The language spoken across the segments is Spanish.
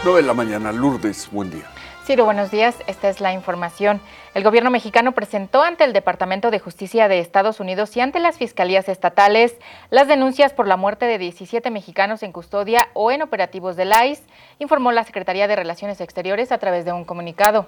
9 de la mañana. Lourdes, buen día. Ciro, buenos días. Esta es la información. El gobierno mexicano presentó ante el Departamento de Justicia de Estados Unidos y ante las fiscalías estatales las denuncias por la muerte de 17 mexicanos en custodia o en operativos del ICE, informó la Secretaría de Relaciones Exteriores a través de un comunicado.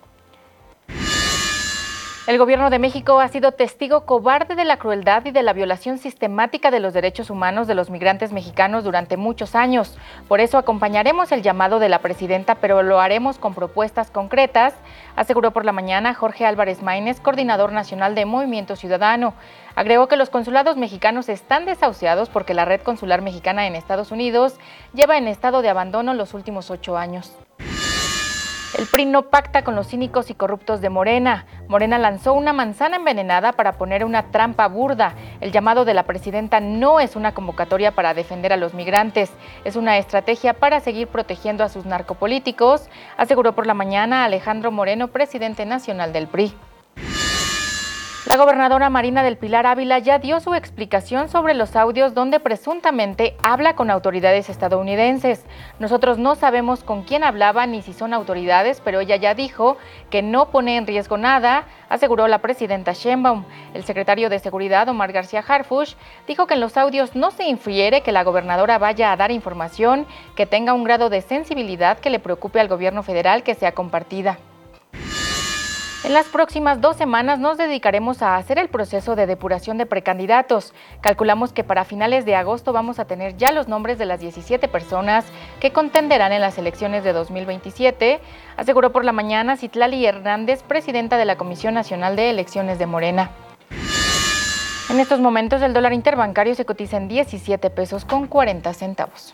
El gobierno de México ha sido testigo cobarde de la crueldad y de la violación sistemática de los derechos humanos de los migrantes mexicanos durante muchos años. Por eso acompañaremos el llamado de la presidenta, pero lo haremos con propuestas concretas, aseguró por la mañana Jorge Álvarez Maínez, coordinador nacional de Movimiento Ciudadano. Agregó que los consulados mexicanos están desahuciados porque la red consular mexicana en Estados Unidos lleva en estado de abandono los últimos 8 años. El PRI no pacta con los cínicos y corruptos de Morena. Morena lanzó una manzana envenenada para poner una trampa burda. El llamado de la presidenta no es una convocatoria para defender a los migrantes, es una estrategia para seguir protegiendo a sus narcopolíticos, aseguró por la mañana Alejandro Moreno, presidente nacional del PRI. La gobernadora Marina del Pilar Ávila ya dio su explicación sobre los audios donde presuntamente habla con autoridades estadounidenses. Nosotros no sabemos con quién hablaba ni si son autoridades, pero ella ya dijo que no pone en riesgo nada, aseguró la presidenta Sheinbaum. El secretario de Seguridad, Omar García Harfuch, dijo que en los audios no se infiere que la gobernadora vaya a dar información que tenga un grado de sensibilidad que le preocupe al gobierno federal que sea compartida. En las próximas 2 semanas nos dedicaremos a hacer el proceso de depuración de precandidatos. Calculamos que para finales de agosto vamos a tener ya los nombres de las 17 personas que contenderán en las elecciones de 2027, aseguró por la mañana Citlali Hernández, presidenta de la Comisión Nacional de Elecciones de Morena. En estos momentos el dólar interbancario se cotiza en 17 pesos con 40 centavos.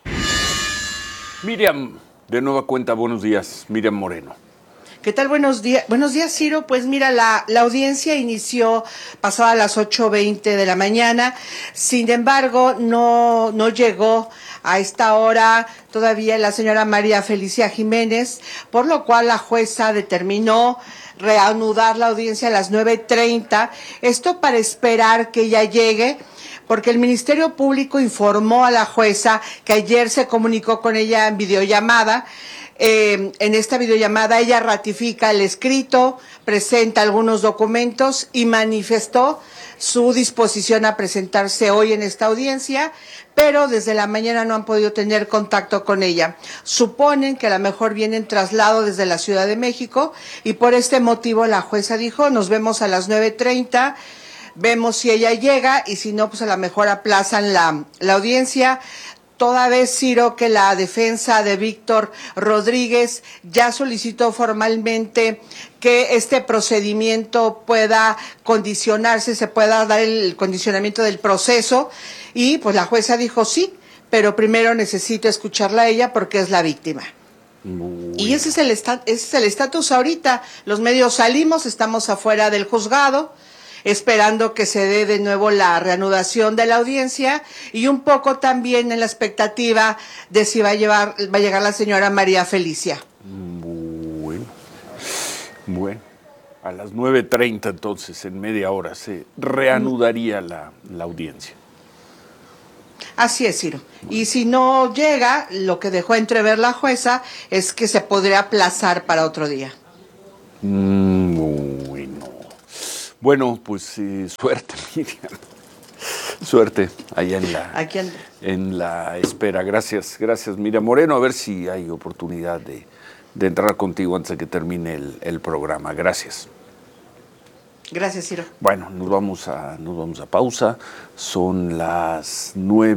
Miriam, de nueva cuenta, buenos días. Miriam Moreno. ¿Qué tal? Buenos días, Ciro. Pues mira, la audiencia inició pasada las 8:20 de la mañana. Sin embargo, no llegó a esta hora todavía la señora María Felicia Jiménez, por lo cual la jueza determinó reanudar la audiencia a las 9:30. Esto para esperar que ella llegue, porque el Ministerio Público informó a la jueza que ayer se comunicó con ella en videollamada. En esta videollamada ella ratifica el escrito, presenta algunos documentos y manifestó su disposición a presentarse hoy en esta audiencia, pero desde la mañana no han podido tener contacto con ella. Suponen que a lo mejor viene en traslado desde la Ciudad de México y por este motivo la jueza dijo, nos vemos a las 9:30, vemos si ella llega y si no, pues a lo mejor aplazan la audiencia. Toda vez, Ciro, que la defensa de Víctor Rodríguez ya solicitó formalmente que este procedimiento pueda condicionarse, se pueda dar el condicionamiento del proceso, y pues la jueza dijo sí, pero primero necesito escucharla a ella porque es la víctima. Y ese es el estatus ahorita. Los medios salimos, estamos afuera del juzgado, esperando que se dé de nuevo la reanudación de la audiencia y un poco también en la expectativa de si va a llegar la señora María Felicia. Bueno, a las 9:30 entonces, en media hora, se reanudaría la audiencia. Así es, Ciro. Y si no llega, lo que dejó entrever la jueza es que se podría aplazar para otro día. Bueno, pues suerte, Miriam. Suerte allá en la espera. Gracias, Miriam Moreno. A ver si hay oportunidad de entrar contigo antes de que termine el programa. Gracias. Gracias, Ciro. Bueno, nos vamos a pausa. Son las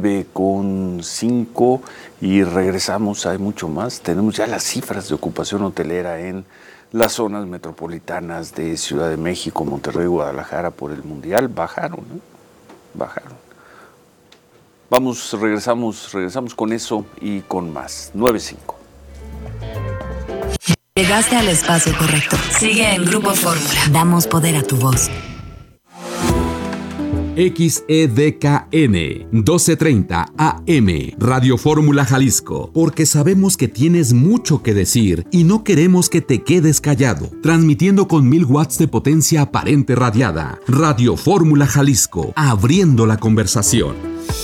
9:05 y regresamos. Hay mucho más. Tenemos ya las cifras de ocupación hotelera en las zonas metropolitanas de Ciudad de México, Monterrey, Guadalajara por el Mundial. Bajaron, ¿no? Bajaron. Regresamos con eso y con más. 9:05. Llegaste al espacio correcto. Sigue en Grupo Fórmula. Damos poder a tu voz. XEDKN 1230 AM Radio Fórmula Jalisco, porque sabemos que tienes mucho que decir y no queremos que te quedes callado. Transmitiendo con 1000 watts de potencia aparente radiada. Radio Fórmula Jalisco, abriendo la conversación.